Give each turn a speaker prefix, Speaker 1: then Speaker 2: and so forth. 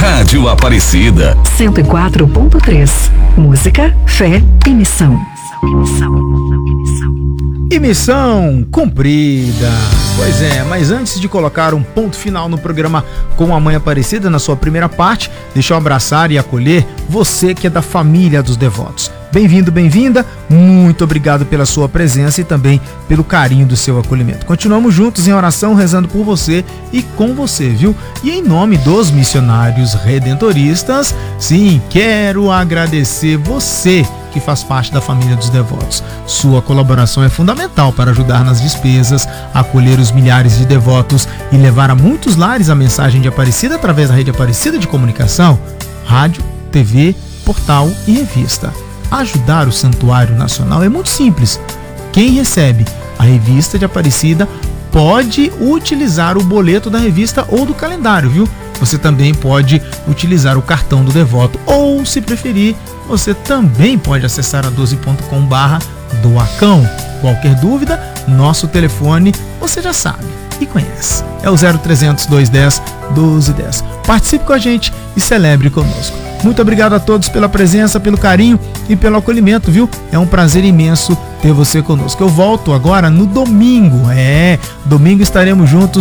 Speaker 1: Rádio Aparecida
Speaker 2: 104.3. Música, fé e missão.
Speaker 3: E missão cumprida. Pois é, mas antes de colocar um ponto final no programa Com a Mãe Aparecida, na sua primeira parte, deixa eu abraçar e acolher você que é da família dos devotos. Bem-vindo, bem-vinda, muito obrigado pela sua presença e também pelo carinho do seu acolhimento. Continuamos juntos em oração, rezando por você e com você, viu? E em nome dos missionários redentoristas, sim, quero agradecer você que faz parte da família dos devotos. Sua colaboração é fundamental para ajudar nas despesas, acolher os milhares de devotos e levar a muitos lares a mensagem de Aparecida através da rede Aparecida de comunicação, rádio, TV, portal e revista. Ajudar o Santuário Nacional é muito simples. Quem recebe a revista de Aparecida pode utilizar o boleto da revista ou do calendário, viu? Você também pode utilizar o cartão do devoto ou, se preferir, você também pode acessar a 12.com/doacão. Qualquer dúvida, nosso telefone você já sabe e conhece. É o 0300 210 1210. Participe com a gente e celebre conosco. Muito obrigado a todos pela presença, pelo carinho e pelo acolhimento, viu? É um prazer imenso ter você conosco. Eu volto agora no domingo. Domingo estaremos juntos